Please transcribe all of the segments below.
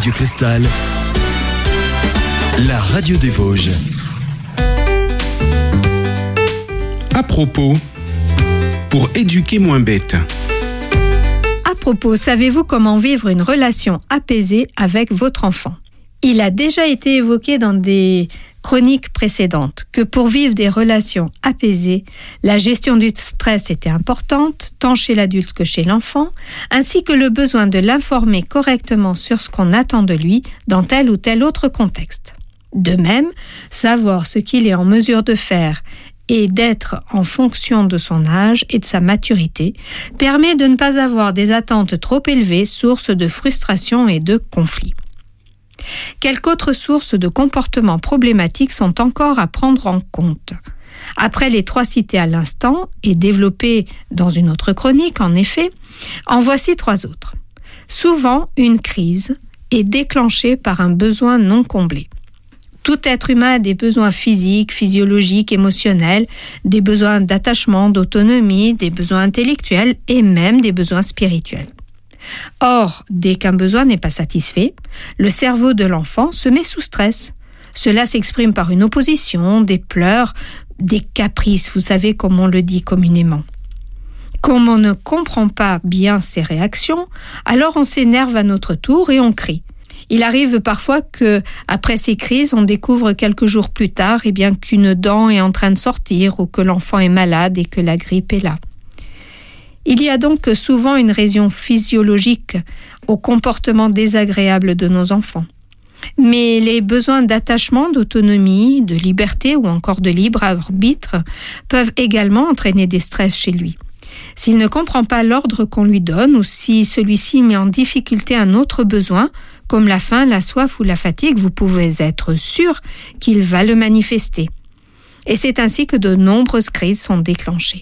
Radio Cristal, la radio des Vosges. À propos, pour éduquer moins bête. À propos, savez-vous comment vivre une relation apaisée avec votre enfant ? Il a déjà été évoqué dans des chroniques précédentes que pour vivre des relations apaisées, la gestion du stress était importante, tant chez l'adulte que chez l'enfant, ainsi que le besoin de l'informer correctement sur ce qu'on attend de lui dans tel ou tel autre contexte. De même, savoir ce qu'il est en mesure de faire et d'être en fonction de son âge et de sa maturité permet de ne pas avoir des attentes trop élevées, source de frustration et de conflits. Quelques autres sources de comportements problématiques sont encore à prendre en compte. Après les 3 citées à l'instant et développées dans une autre chronique, en effet, en voici 3 autres. Souvent, une crise est déclenchée par un besoin non comblé. Tout être humain a des besoins physiques, physiologiques, émotionnels, des besoins d'attachement, d'autonomie, des besoins intellectuels et même des besoins spirituels. Or, dès qu'un besoin n'est pas satisfait, le cerveau de l'enfant se met sous stress. Cela s'exprime par une opposition, des pleurs, des caprices, vous savez comme on le dit communément. Comme on ne comprend pas bien ces réactions, alors on s'énerve à notre tour et on crie. Il arrive parfois que, après ces crises, on découvre quelques jours plus tard qu'une dent est en train de sortir ou que l'enfant est malade et que la grippe est là. Il y a donc souvent une raison physiologique au comportement désagréable de nos enfants. Mais les besoins d'attachement, d'autonomie, de liberté ou encore de libre arbitre peuvent également entraîner des stress chez lui. S'il ne comprend pas l'ordre qu'on lui donne ou si celui-ci met en difficulté un autre besoin, comme la faim, la soif ou la fatigue, vous pouvez être sûr qu'il va le manifester. Et c'est ainsi que de nombreuses crises sont déclenchées.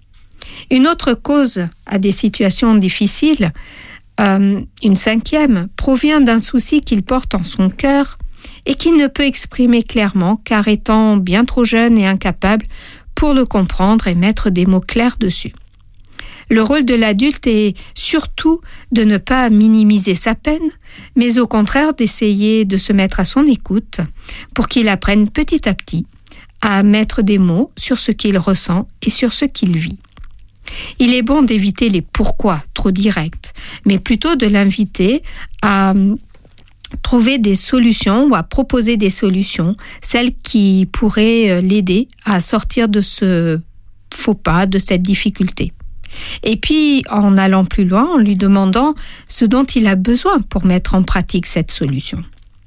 Une autre cause à des situations difficiles, une 5e, provient d'un souci qu'il porte en son cœur et qu'il ne peut exprimer clairement car étant bien trop jeune et incapable pour le comprendre et mettre des mots clairs dessus. Le rôle de l'adulte est surtout de ne pas minimiser sa peine, mais au contraire d'essayer de se mettre à son écoute pour qu'il apprenne petit à petit à mettre des mots sur ce qu'il ressent et sur ce qu'il vit. Il est bon d'éviter les pourquoi trop directs, mais plutôt de l'inviter à trouver des solutions ou à proposer des solutions, celles qui pourraient l'aider à sortir de ce faux pas, de cette difficulté. Et puis, en allant plus loin, en lui demandant ce dont il a besoin pour mettre en pratique cette solution.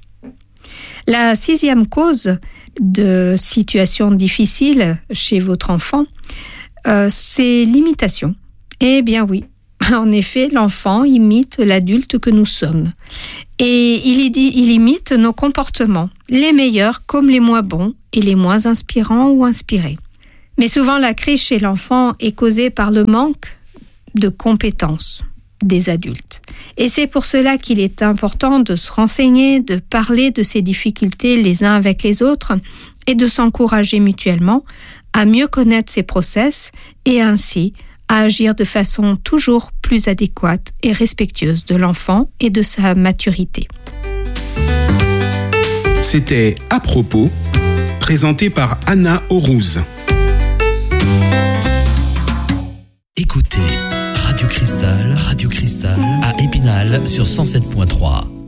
La 6e cause de situation difficile chez votre enfant, c'est l'imitation. Eh bien oui, en effet, l'enfant imite l'adulte que nous sommes. Et il imite nos comportements, les meilleurs comme les moins bons et les moins inspirants ou inspirés. Mais souvent, la crise chez l'enfant est causée par le manque de compétences des adultes. Et c'est pour cela qu'il est important de se renseigner, de parler de ces difficultés les uns avec les autres et de s'encourager mutuellement à mieux connaître ces process et ainsi à agir de façon toujours plus adéquate et respectueuse de l'enfant et de sa maturité. C'était À propos, présenté par Anna Aurouz. Écoutez Radio Cristal à Épinal sur 107.3.